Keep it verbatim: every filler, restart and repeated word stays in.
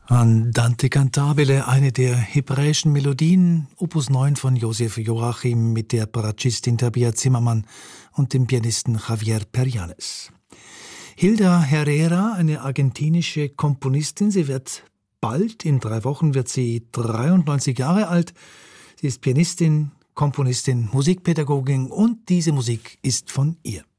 Andante cantabile, eine der hebräischen Melodien, Opus neun von Josef Joachim mit der Bratschistin Tabea Zimmermann und dem Pianisten Javier Perjanes. Hilda Herrera, eine argentinische Komponistin, sie wird bald, in drei Wochen wird sie dreiundneunzig Jahre alt. Sie ist Pianistin, Komponistin, Musikpädagogin und diese Musik ist von ihr.